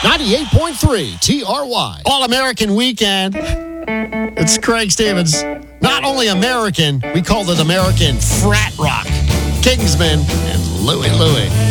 98.3 TRY. All-American Weekend. It's Craig Stevens. Not only American, we call it American Frat Rock. Kingsman and Louie Louie.